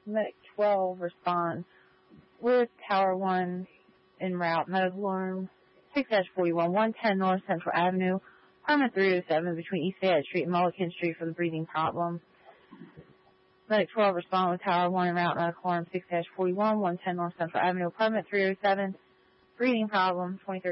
Medic 12 responds with Tower 1 en route. Medical alarm 6-41, 110 North Central Avenue, apartment 307 between East Fayette Street and Mulliken Street for the breathing problem. Medic 12 respond with Tower 1 en route. Medical alarm 6-41, 110 North Central Avenue, apartment 307, breathing problem, 23rd